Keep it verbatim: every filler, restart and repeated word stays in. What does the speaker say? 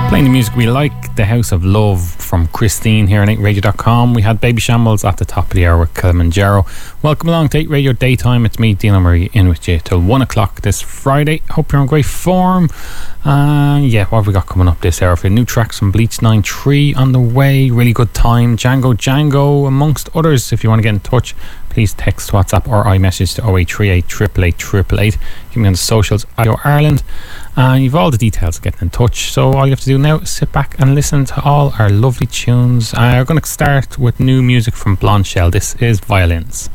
Playing the music we like, The House of Love from Christine here on eight radio dot com. We had Baby Shambles at the top of the hour with Kilimanjaro. Welcome along to eight Radio Daytime. It's me, Dino Murray, in with you till one o'clock this Friday. Hope you're in great form. Uh, yeah, what have we got coming up this hour? For new tracks from Bleach nine three on the way. Really good time. Django Django, amongst others. If you want to get in touch, please text, WhatsApp or iMessage to oh eight three eight, eight eight eight, eight eight eight. Give me on the socials, Radio Ireland. And you've all the details of getting in touch. So all you have to do now is sit back and listen to all our lovely tunes. Uh, we're going to start with new music from Blonde Shell. This is Violins.